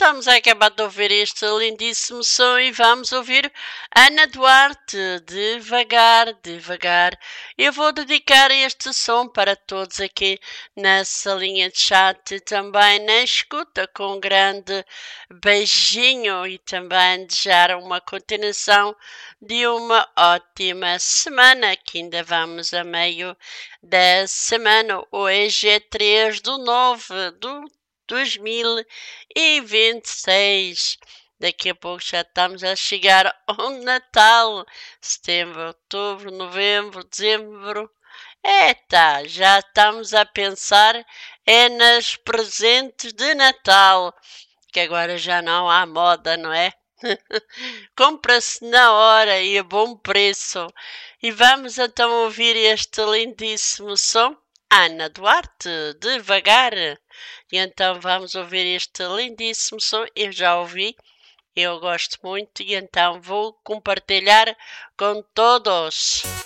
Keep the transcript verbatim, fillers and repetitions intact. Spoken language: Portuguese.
estamos a acabar de ouvir este lindíssimo som e vamos ouvir Ana Duarte, devagar, devagar. Eu vou dedicar este som para todos aqui na salinha de chat e também na escuta, com um grande beijinho e também desejar uma continuação de uma ótima semana, que ainda vamos a meio da semana. Hoje é três de nove do dois mil e vinte e seis. Daqui a pouco já estamos a chegar ao Natal. Setembro, outubro, novembro, dezembro. Eita, já estamos a pensar é nas presentes de Natal, que agora já não há moda, não é? Compra-se na hora e a bom preço. E vamos então ouvir este lindíssimo som. Ana Duarte, devagar. E então vamos ouvir este lindíssimo som. Eu já ouvi, eu gosto muito e então vou compartilhar com todos.